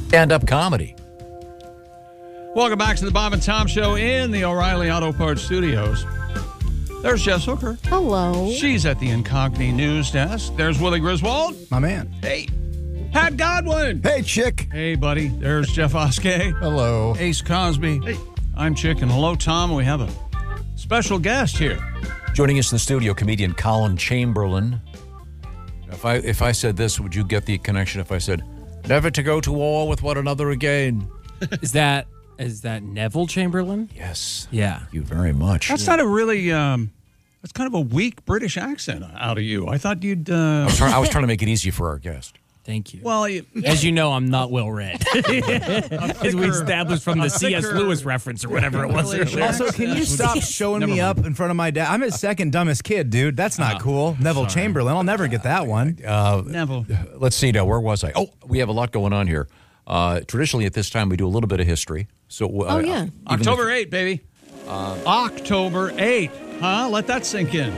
stand-up comedy. Welcome back to the Bob and Tom Show in the O'Reilly Auto Parts Studios. There's Jess Hooker. Hello. She's at the Incogni News Desk. There's Willie Griswold. My man. Hey. Pat Godwin. Hey, chick. Hey, buddy. There's Jeff Oskey. Hello. Ace Cosby. Hey. I'm Chick, and hello, Tom. We have a special guest here. Joining us in the studio, comedian Colin Chamberlain. If I said this, would you get the connection if I said, never to go to war with one another again? Is that Neville Chamberlain? Yes. Yeah. Thank you very much. That's not a really, that's kind of a weak British accent out of you. I thought you'd... I was trying to make it easy for our guest. Thank you. Well, as you know, I'm not well read. As we established from the C.S. Lewis reference or whatever it was. Also, can you stop showing me up in front of my dad? I'm his second dumbest kid, dude. That's not cool. Neville Chamberlain. I'll never get that one. Neville. Let's see now. Where was I? Oh, we have a lot going on here. Traditionally, at this time, we do a little bit of history. So, yeah. October 8th, baby. October 8th. Huh? Let that sink in.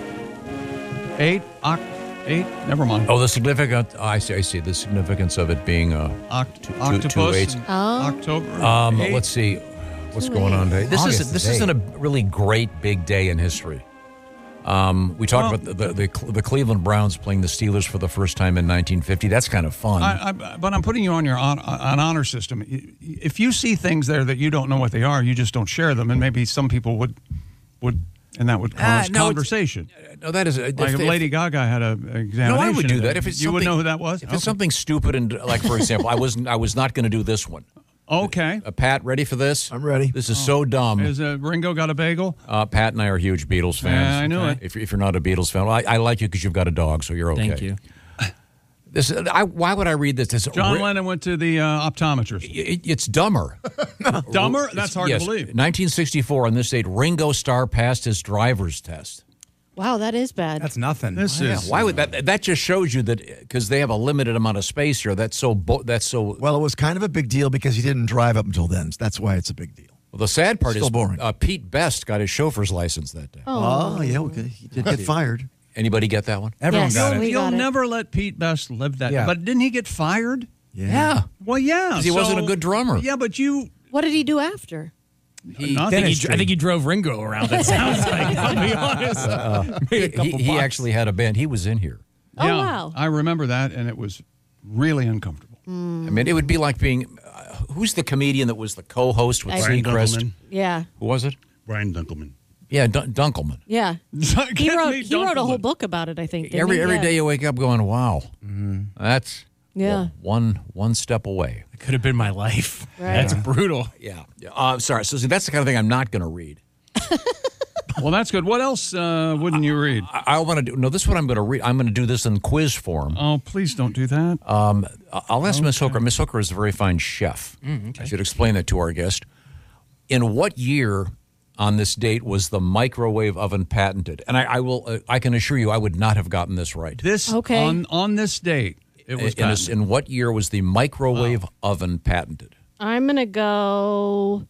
8. Never mind. Oh, the significance. I see. The significance of it being Octopus. 2 8. October 8th. Let's see. What's going on today? This isn't a really great big day in history. We talked about the Cleveland Browns playing the Steelers for the first time in 1950. That's kind of fun. But I'm putting you on your honor system. If you see things there that you don't know what they are, you just don't share them, and maybe some people would and that would cause conversation. No, that is like if Lady Gaga had an examination. No, I would do that. If it's you would know who that was. If it's something stupid and like, for example, I was not going to do this one. Okay. Pat, ready for this? I'm ready. This is so dumb. Is Ringo got a bagel? Pat and I are huge Beatles fans. Yeah, I knew it. If you're not a Beatles fan, I like you because you've got a dog, so you're okay. Thank you. Why would I read this? John Lennon went to the optometrist. It's dumber. Dumber? That's hard to believe. 1964, on this date, Ringo Starr passed his driver's test. Wow, that is bad. That's nothing. Why would that? That just shows you that because they have a limited amount of space here. That's so. Well, it was kind of a big deal because he didn't drive up until then. That's why it's a big deal. Well, the sad part Still is boring. Pete Best got his chauffeur's license that day. Oh yeah, okay. He did get fired. Anybody get that one? Everyone Yes. got it. We You'll got it. never let Pete Best live that. Yeah. But didn't he get fired? Yeah. Well, yeah. Because he wasn't a good drummer. Yeah, but you... What did he do after? Nothing. I think he drove Ringo around. It sounds like. I'll be honest. Made a couple He bucks. actually had a band. He was in here. Oh, Yeah, wow. I remember that, and it was really uncomfortable. I mean, it would be like being. Who's the comedian that was the co-host with Brian Seacrest? Yeah. Who was it? Brian Dunkelman. Yeah, Dunkelman. Yeah. He He wrote a whole book about it, I think. didn't he? Every Yeah. day you wake up going, wow, that's Yeah. one step away. It could have been my life. Right. That's brutal. Yeah. Sorry. So that's the kind of thing I'm not going to read. Well, that's good. What else wouldn't you read? I want to do. No, this is what I'm going to read. I'm going to do this in quiz form. Oh, please don't do that. I'll ask Miss Hooker. Miss Hooker is a very fine chef. I should explain that to our guest. In what year on this date was the microwave oven patented? And I can assure you I would not have gotten this right. On this date, it was patented. In what year was the microwave oven patented? I'm going to go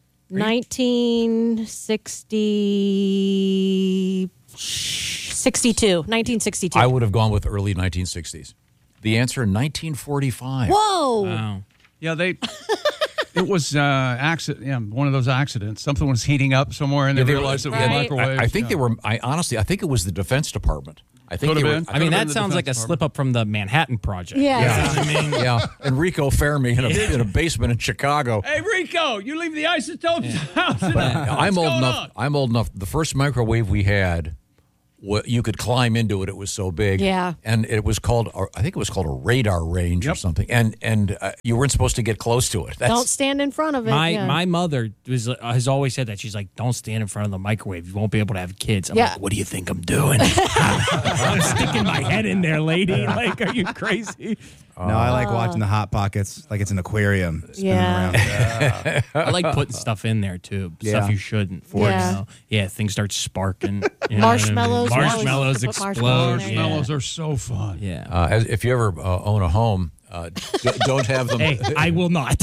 1962. I would have gone with early 1960s. The answer, 1945. Whoa. Wow. Yeah, it was accident. Yeah, one of those accidents. Something was heating up somewhere, and they realized it was microwave. I think they were. I think it was the Defense Department. I think Could they have were. been. I mean, Could've that been the sounds like a Defense slip up from the Manhattan Project. Yeah. Yeah, Enrico Fermi in a basement in Chicago. Hey, Rico, you leave the isotopes out. I'm old enough. I'm old enough. The first microwave we had, you could climb into it. It was so big. Yeah. And it was called. I think it was called a radar range or something. And you weren't supposed to get close to it. Don't stand in front of it. My mother has always said that. She's like, don't stand in front of the microwave. You won't be able to have kids. I'm like, what do you think I'm doing? I'm sticking my head in there, lady. Like, are you crazy? No, I like watching the Hot Pockets like it's an aquarium spinning around. I like putting stuff in there, too. Stuff you shouldn't. Things start sparking. You know Marshmallows. what I mean? Marshmallows Put explode. marshmallows in there. Marshmallows are so fun. Yeah. If you ever own a home, Don't have them. Hey, I will not.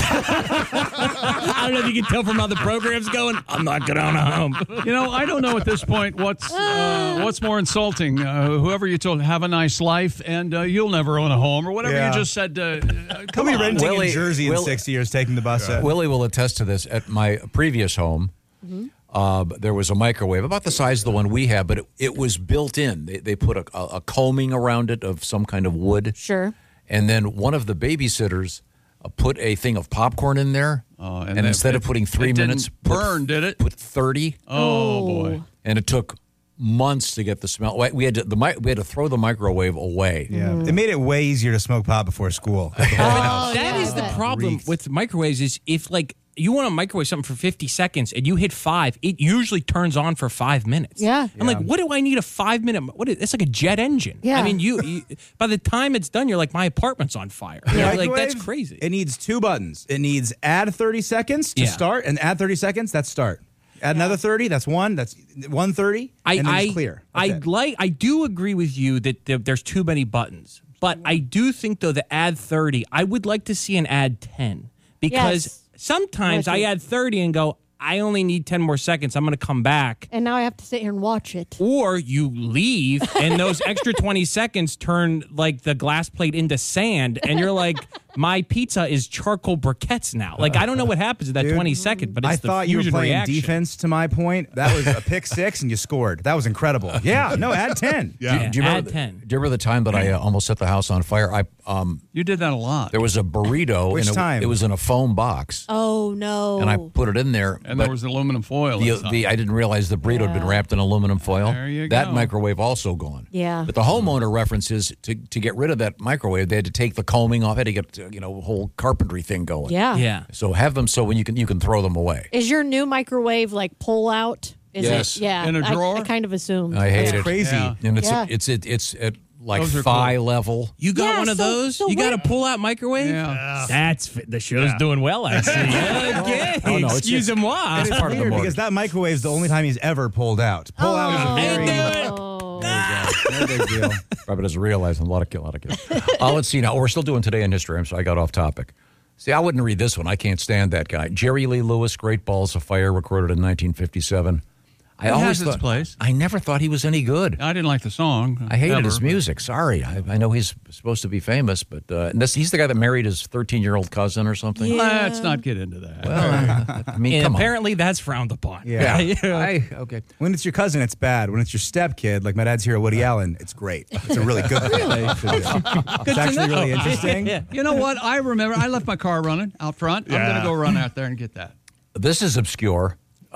I don't know if you can tell from how the program's going. I'm not going to own a home. I don't know at this point what's more insulting. Whoever you told, have a nice life, and you'll never own a home, or whatever you just said. He'll be renting Willie, in Jersey in 6 years, taking the bus. Willie will attest to this. At my previous home, there was a microwave about the size of the one we have, but it was built in. They put a combing around it of some kind of wood. Sure. And then one of the babysitters put a thing of popcorn in there, and instead of putting 3 minutes, did it? Put 30. Oh boy! And it took months to get the smell. We had to throw the microwave away. Yeah, they made it way easier to smoke pot before school. That is the problem with microwaves. Is if you want to microwave something for 50 seconds and you hit 5, it usually turns on for 5 minutes. Yeah. I'm like, what do I need a 5 minute? It's like a jet engine. Yeah. I mean, you by the time it's done, you're like, my apartment's on fire. Yeah. Like, that's crazy. It needs 2 buttons. It needs add 30 seconds to start, and add 30 seconds, that's start. Add another 30, that's 1. That's 130, and then it's clear. I do agree with you that there's too many buttons. But I do think, though, the add 30, I would like to see an add 10. Because sometimes I add 30 and go, I only need 10 more seconds. I'm going to come back. And now I have to sit here and watch it. Or you leave, and those extra 20 seconds turn like the glass plate into sand, and you're like, my pizza is charcoal briquettes now. Like, I don't know what happens in that 20 seconds, but it's I the thought you were fusion playing reaction. defense, to my point. That was a pick 6, and you scored. That was incredible. Yeah, no, add 10. Yeah, Do you remember, add 10. Do you remember the time that I almost set the house on fire? You did that a lot. There was a burrito. Which and time? It was in a foam box. Oh, no. And I put it in there. And there was aluminum foil. I didn't realize the burrito had been wrapped in aluminum foil. There you That go. microwave also gone. Yeah. But the homeowner reference is to get rid of that microwave, they had to take the combing off. Had to get a whole carpentry thing going. Yeah. Yeah. So have them so when you can throw them away. Is your new microwave like pull out? Is Yes. it? Yeah. In a drawer? I kind of assumed. I hate it. Crazy. Yeah. And Yeah. it's at like Those are thigh cool. level. You got Yeah, one of so- those? so You got a what- pull-out microwave? Yeah. The show's doing well, actually. Okay. Oh, no, it's excuse-moi. It's part of the weird mortgage. because that microwave's the only time he's ever pulled out. Pull out is a very... Oh. No big deal. Robert doesn't realize a lot of kids. Let's see now. We're still doing Today in History. I'm sorry, I got off topic. See, I wouldn't read this one. I can't stand that guy. Jerry Lee Lewis, Great Balls of Fire, recorded in 1957. It has its place. I never thought he was any good. I didn't like the song. I hated ever, his music. Sorry. I know he's supposed to be famous, but he's the guy that married his 13-year-old cousin or something. Let's not get into that. Well, I mean, And come apparently that's fround upon. Yeah. okay. When it's your cousin, it's bad. When it's your stepkid, like my dad's hero, Woody Allen, it's great. It's a really good thing. It's actually really interesting. Yeah. You know what? I remember I left my car running out front. I'm going to go run out there and get that. This is obscure.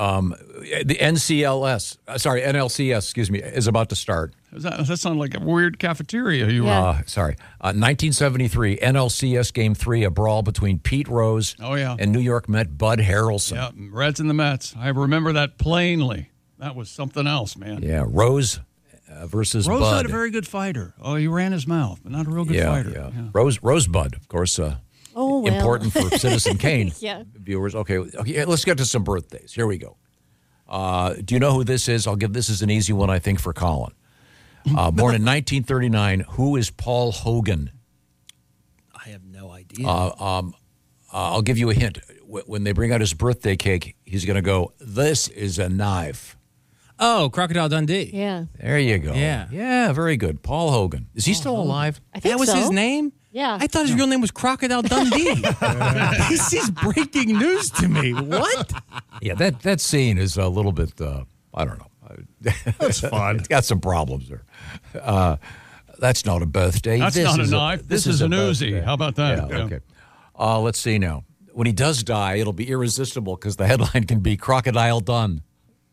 The NLCS, excuse me, is about to start. That sounds like a weird cafeteria you Yeah. were. 1973, NLCS Game 3, a brawl between Pete Rose and New York Met Bud Harrelson. Yeah, Reds and the Mets. I remember that plainly. That was something else, man. Yeah, Rose versus Rose Bud. not a very good fighter. Oh, he ran his mouth, but not a real good fighter. Yeah. Rosebud, of course. Oh, well. Important for Citizen Kane Yeah. viewers. Okay, let's get to some birthdays. Here we go. Do you know who this is? This is an easy one, I think, for Colin. Born in 1939, who is Paul Hogan? I have no idea. I'll give you a hint. When they bring out his birthday cake, he's going to go, "This is a knife." Oh, Crocodile Dundee. Yeah. There you go. Yeah. Yeah, very good. Paul Hogan. Is he still alive? I think That was so. his name? Yeah. I thought his real name was Crocodile Dundee. This is breaking news to me. What? Yeah, that scene is a little bit, I don't know. That's fun. It's got some problems there. That's not a birthday. That's This not a is knife. This is a an Uzi. birthday. How about that? Yeah, Yeah. okay. Let's see now. When he does die, it'll be irresistible because the headline can be Crocodile Done.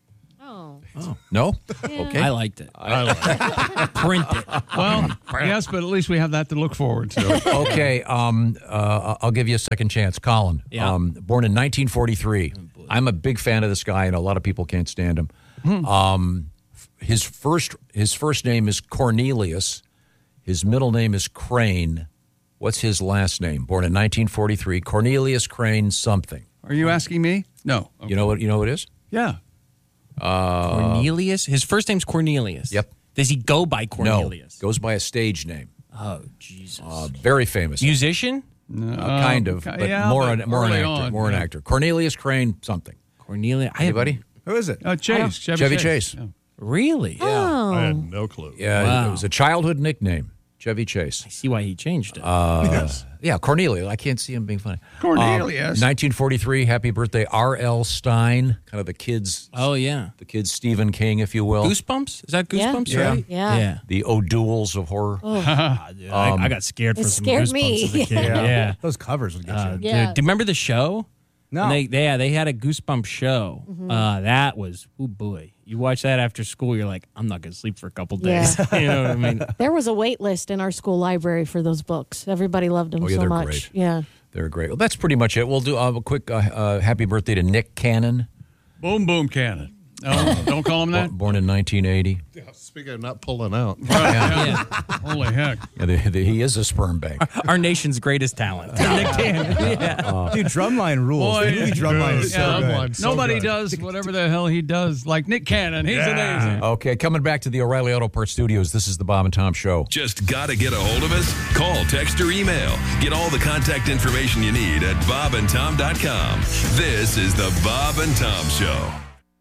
Oh. No? Okay. I liked it. Print it. Well, yes, but at least we have that to look forward to. Okay, I'll give you a second chance. Colin, Yeah. born in 1943. I'm a big fan of this guy, and a lot of people can't stand him. His first name is Cornelius. His middle name is Crane. What's his last name? Born in 1943, Cornelius Crane something. Are you asking me? No. Okay. You know what it is? Yeah. Cornelius? His first name's Cornelius. Yep. Does he go by Cornelius? No, goes by a stage name. Oh, Jesus. Very famous. Musician? Kind of, but yeah, more but an early actor. on, More an yeah. actor. Cornelius Crane something. Cornelia. Anybody? Who is it? Chase. Chevy Chase. Yeah. Really? Oh. I had no clue. Yeah, Wow. it was a childhood nickname. Chevy Chase. I see why he changed it. Yes. Yeah, Cornelius. I can't see him being funny. Cornelius. 1943, happy birthday, R.L. Stein, kind of the kids Stephen King, if you will. Goosebumps? Is that Goosebumps? Yeah. Right? Yeah. The O'Douls of horror. Dude, I got scared for It some scared Goosebumps me. as a kid. Yeah. Those covers would get you. Yeah. Dude, do you remember the show? No. And they had a Goosebumps show. That was, oh boy. You watch that after school, you're like, I'm not going to sleep for a couple days. Yeah. You know what I mean? There was a wait list in our school library for those books. Everybody loved them Oh, yeah, so they're much. great. Yeah. They're great. Well, that's pretty much it. We'll do a quick happy birthday to Nick Cannon, Boom Boom Cannon. Oh, don't call him that. born in 1980. Speaking of not pulling out. Yeah. Holy heck. Yeah, he is a sperm bank. Our nation's greatest talent. Nick Cannon. Yeah. Dude, Drumline rules. Boy, the movie Drumline is so yeah, good. Drumline. So Nobody good. does whatever the hell he does like Nick Cannon. He's amazing. Okay, coming back to the O'Reilly Auto Parts Studios, this is the Bob and Tom Show. Just gotta get a hold of us? Call, text, or email. Get all the contact information you need at bobandtom.com. This is the Bob and Tom Show.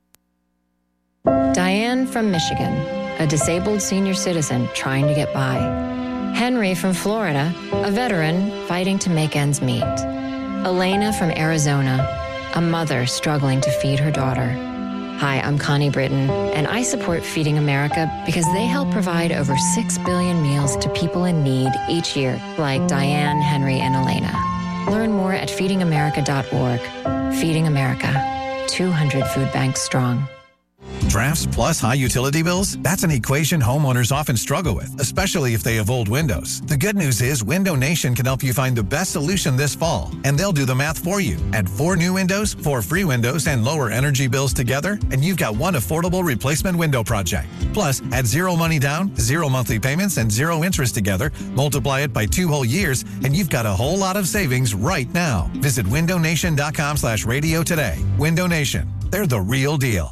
Diane from Michigan, a disabled senior citizen trying to get by. Henry from Florida, a veteran fighting to make ends meet. Elena from Arizona, a mother struggling to feed her daughter. Hi, I'm Connie Britton, and I support Feeding America because they help provide over 6 billion meals to people in need each year, like Diane, Henry, and Elena. Learn more at feedingamerica.org. Feeding America, 200 food banks strong. Drafts plus high utility bills? That's an equation homeowners often struggle with, especially if they have old windows. The good news is Window Nation can help you find the best solution this fall, and they'll do the math for you. Add 4 new windows, 4 free windows, and lower energy bills together, and you've got one affordable replacement window project. Plus, add 0 money down, 0 monthly payments, and 0 interest together, multiply it by 2 whole years, and you've got a whole lot of savings right now. Visit windownation.com/radio today. Window Nation. They're the real deal.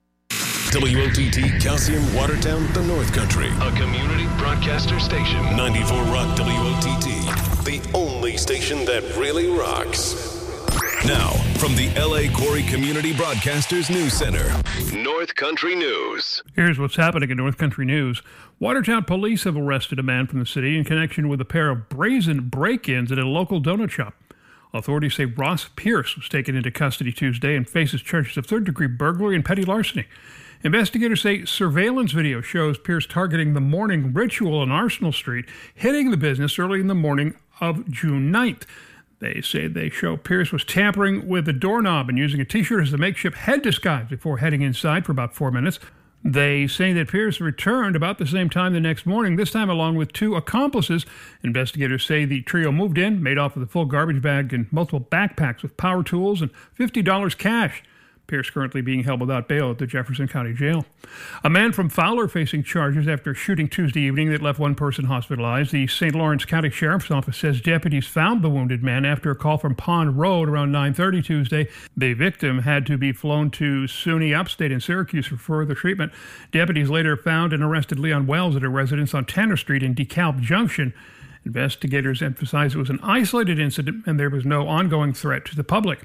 WOTT, Calcium, Watertown, the North Country. A community broadcaster station. 94 Rock WOTT. The only station that really rocks. Now, from the L.A. Quarry Community Broadcasters News Center, North Country News. Here's what's happening in North Country News. Watertown police have arrested a man from the city in connection with a pair of brazen break-ins at a local donut shop. Authorities say Ross Pierce was taken into custody Tuesday and faces charges of third-degree burglary and petty larceny. Investigators say surveillance video shows Pierce targeting the morning ritual on Arsenal Street, hitting the business early in the morning of June 9th. They say they show Pierce was tampering with the doorknob and using a T-shirt as a makeshift head disguise before heading inside for about 4 minutes. They say that Pierce returned about the same time the next morning, this time along with 2 accomplices. Investigators say the trio moved in, made off with a full garbage bag and multiple backpacks with power tools and $50 cash. Pierce currently being held without bail at the Jefferson County Jail. A man from Fowler facing charges after a shooting Tuesday evening that left 1 person hospitalized. The St. Lawrence County Sheriff's Office says deputies found the wounded man after a call from Pond Road around 9:30 Tuesday. The victim had to be flown to SUNY Upstate in Syracuse for further treatment. Deputies later found and arrested Leon Wells at a residence on Tanner Street in DeKalb Junction. Investigators emphasized it was an isolated incident and there was no ongoing threat to the public.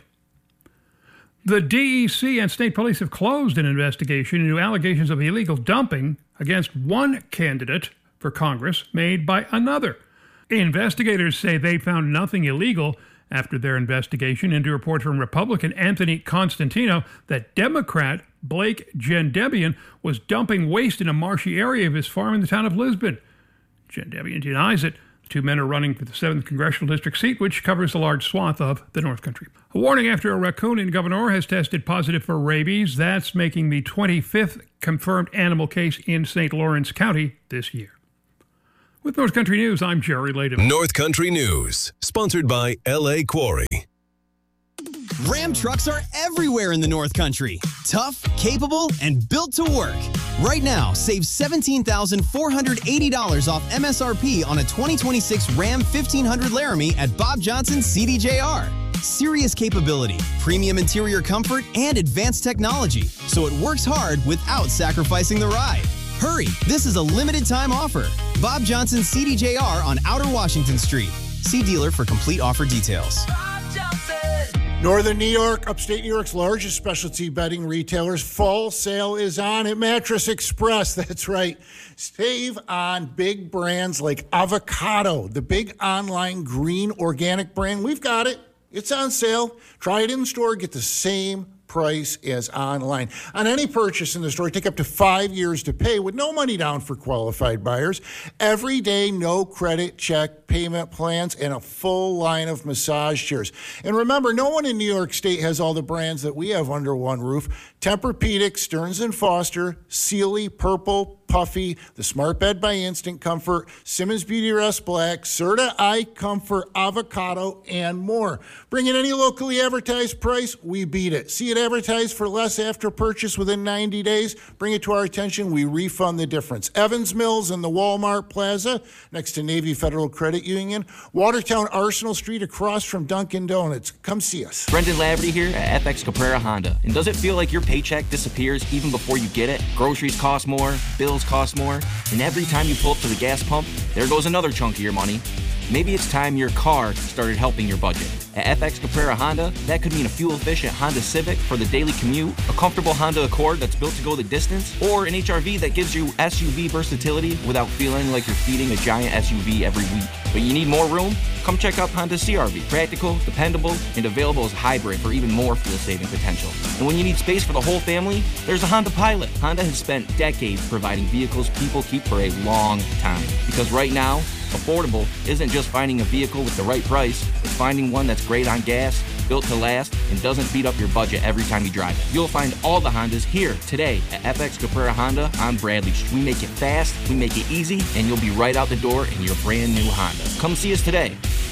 The DEC and state police have closed an investigation into allegations of illegal dumping against one candidate for Congress made by another. Investigators say they found nothing illegal after their investigation into reports from Republican Anthony Constantino that Democrat Blake Gendebian was dumping waste in a marshy area of his farm in the town of Lisbon. Gendebian denies it. The 2 men are running for the 7th Congressional District seat, which covers a large swath of the North Country. A warning after a raccoon in Gouverneur has tested positive for rabies. That's making the 25th confirmed animal case in St. Lawrence County this year. With North Country News, I'm Jerry Ladum. North Country News, sponsored by L.A. Quarry. Ram trucks are everywhere in the North Country. Tough, capable, and built to work. Right now, save $17,480 off MSRP on a 2026 Ram 1500 Laramie at Bob Johnson CDJR. Serious capability, premium interior comfort, and advanced technology, so it works hard without sacrificing the ride. Hurry, this is a limited time offer. Bob Johnson CDJR on Outer Washington Street. See dealer for complete offer details. Northern New York, upstate New York's largest specialty bedding retailers. Fall sale is on at Mattress Express. That's right. Save on big brands like Avocado, the big online green organic brand. We've got it. It's on sale. Try it in store. Get the same price as online. On any purchase in the store, take up to 5 years to pay with no money down for qualified buyers. Every day, no credit check payment plans, and a full line of massage chairs. And remember, no one in New York State has all the brands that we have under one roof. Tempur-Pedic, Stearns & Foster, Sealy, Purple, Puffy, the Smart Bed by Instant Comfort, Simmons Beauty Rest Black, Serta Eye Comfort, Avocado, and more. Bring in any locally advertised price, we beat it. See it advertised for less after purchase within 90 days? Bring it to our attention, we refund the difference. Evans Mills in the Walmart Plaza, next to Navy Federal Credit Union. Watertown Arsenal Street across from Dunkin' Donuts. Come see us. Brendan Laverty here at FX Caprera Honda. And does it feel like your paycheck disappears even before you get it? Groceries cost more, bills cost more, and every time you pull up to the gas pump, there goes another chunk of your money. Maybe it's time your car started helping your budget. At FX Caprera Honda, that could mean a fuel-efficient Honda Civic for the daily commute, a comfortable Honda Accord that's built to go the distance, or an HRV that gives you SUV versatility without feeling like you're feeding a giant SUV every week. But you need more room? Come check out Honda CR-V. Practical, dependable, and available as hybrid for even more fuel-saving potential. And when you need space for the whole family, there's a Honda Pilot. Honda has spent decades providing vehicles people keep for a long time. Because right now, affordable isn't just finding a vehicle with the right price, it's finding one that's great on gas, built to last, and doesn't beat up your budget every time you drive it. You'll find all the Hondas here today at FX Caprera Honda on Bradley Street. We make it fast, we make it easy, and you'll be right out the door in your brand new Honda. Come see us today.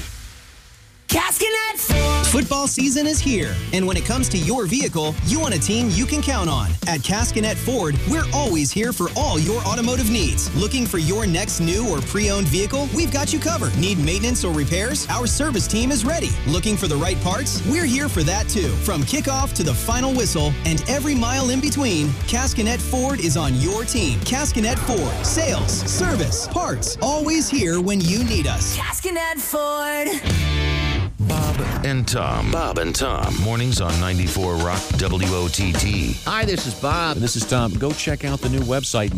Caskinet Ford! Football season is here, and when it comes to your vehicle, you want a team you can count on. At Caskinet Ford, we're always here for all your automotive needs. Looking for your next new or pre-owned vehicle? We've got you covered. Need maintenance or repairs? Our service team is ready. Looking for the right parts? We're here for that too. From kickoff to the final whistle and every mile in between, Caskinet Ford is on your team. Caskinet Ford. Sales, service, parts. Always here when you need us. Caskinet Ford. Bob and Tom. Bob and Tom. Mornings on 94 Rock WOTT. Hi, this is Bob. And this is Tom. Go check out the new website,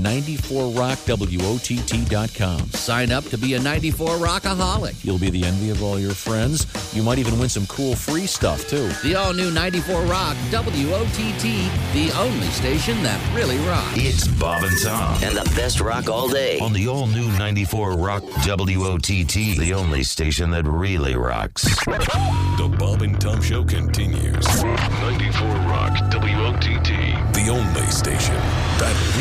94rockwott.com. Sign up to be a 94 Rockaholic. You'll be the envy of all your friends. You might even win some cool free stuff, too. The all-new 94 Rock WOTT, the only station that really rocks. It's Bob and Tom. And the best rock all day. On the all-new 94 Rock WOTT, the only station that really rocks. The Bob and Tom Show continues. 94 Rock WOTT, the only station that